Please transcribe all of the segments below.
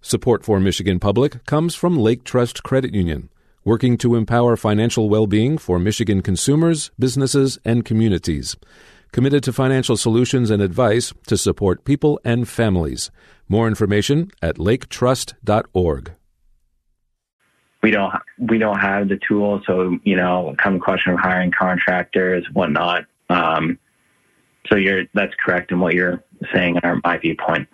Support for Michigan Public comes from Lake Trust Credit Union, working to empower financial well-being for Michigan consumers, businesses, and communities. Committed to financial solutions and advice to support people and families. More information at laketrust.org. We don't have the tools, so come a question of hiring contractors, whatnot. So that's correct in what you're saying are my viewpoints.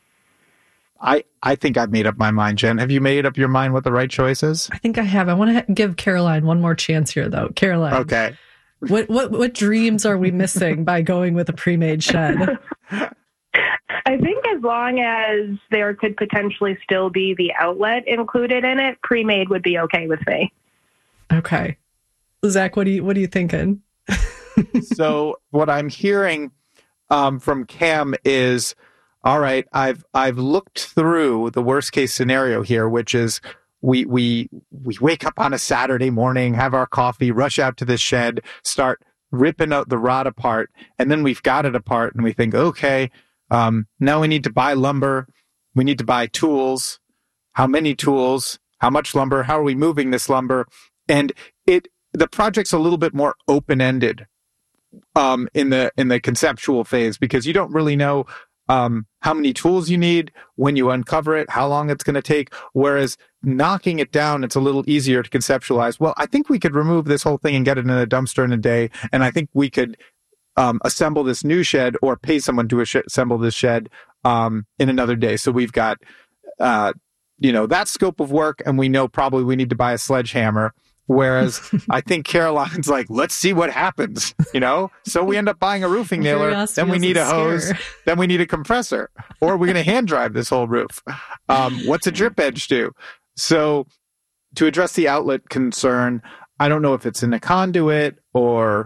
I think I've made up my mind, Jen. Have you made up your mind what the right choice is? I think I have. I want to give Caroline one more chance here, though. Caroline. Okay. What dreams are we missing by going with a pre-made shed? I think as long as there could potentially still be the outlet included in it, pre-made would be okay with me. Okay. Zach, what are you thinking? So what I'm hearing from Cam is, all right, I've looked through the worst case scenario here, which is we wake up on a Saturday morning, have our coffee, rush out to the shed, start ripping out the rod apart, and then we've got it apart, and we think, okay, now we need to buy lumber, we need to buy tools. How many tools? How much lumber? How are we moving this lumber? And the project's a little bit more open-ended in the conceptual phase, because you don't really know how many tools you need, when you uncover it, how long it's going to take. Whereas knocking it down, it's a little easier to conceptualize. Well, I think we could remove this whole thing and get it in a dumpster in a day. And I think we could assemble this new shed or pay someone to assemble this shed in another day. So we've got, that scope of work, and we know probably we need to buy a sledgehammer. Whereas I think Caroline's like, let's see what happens, So we end up buying a roofing nailer, then we need a hose, then we need a compressor, or we're going to hand drive this whole roof. What's a drip edge do? So to address the outlet concern, I don't know if it's in a conduit or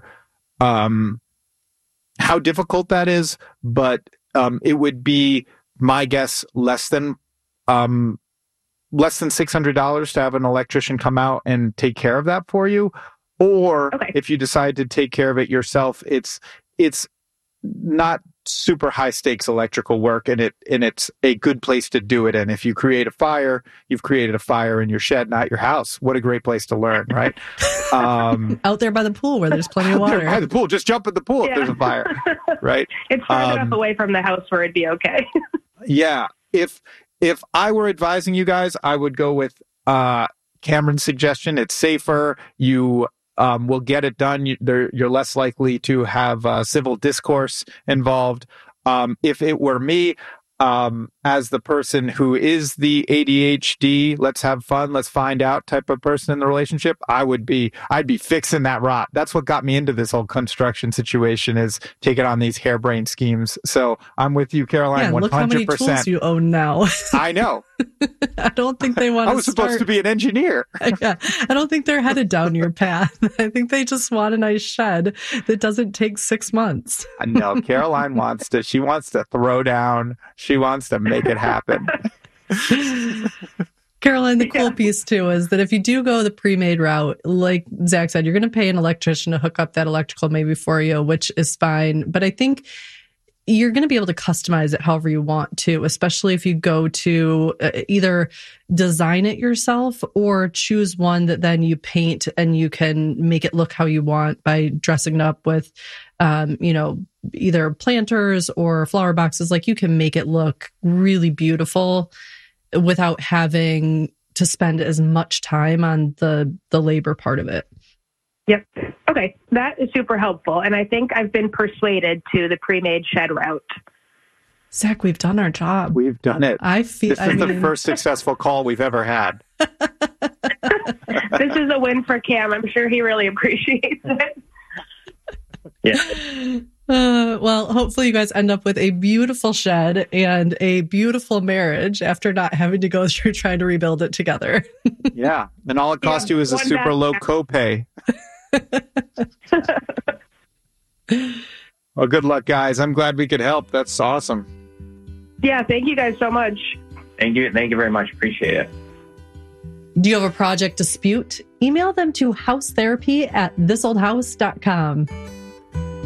how difficult that is, but it would be, my guess, less than $600 to have an electrician come out and take care of that for you. Or if you decide to take care of it yourself, it's not super high stakes electrical work, and it's a good place to do it in. If you create a fire, you've created a fire in your shed, not your house. What a great place to learn, right? Out there by the pool where there's plenty of water. By the pool, just jump in the pool if there's a fire, right? It's far enough away from the house where it'd be okay. Yeah. If I were advising you guys, I would go with Cameron's suggestion. It's safer. You will get it done. You're less likely to have civil discourse involved. If it were me, as the person who is the ADHD, let's have fun, let's find out type of person in the relationship, I'd be fixing that rot. That's what got me into this whole construction situation, is taking on these harebrained schemes. So I'm with you, Caroline, 100%. Look how many tools you own now. I know. I don't think they want to I was supposed to be an engineer. Yeah, I don't think they're headed down your path. I think they just want a nice shed that doesn't take 6 months. No, Caroline wants to throw down. She wants to make it happen. Caroline, the cool piece too is that if you do go the pre-made route, like Zach said, you're going to pay an electrician to hook up that electrical maybe for you, which is fine. But I think you're going to be able to customize it however you want to, especially if you go to either design it yourself or choose one that then you paint and you can make it look how you want by dressing it up with, either planters or flower boxes. Like, you can make it look really beautiful without having to spend as much time on the labor part of it. Yep. Okay. That is super helpful. And I think I've been persuaded to the pre-made shed route. Zach, we've done our job. We've done it. This is the first successful call we've ever had. This is a win for Cam. I'm sure he really appreciates it. Yeah. Well, hopefully you guys end up with a beautiful shed and a beautiful marriage after not having to go through trying to rebuild it together. Yeah. And all it costs you is a super low copay. Well, good luck, guys. I'm glad we could help. That's awesome. Yeah. Thank you guys so much. Thank you. Thank you very much. Appreciate it. Do you have a project dispute? Email them to housetherapy@thisoldhouse.com.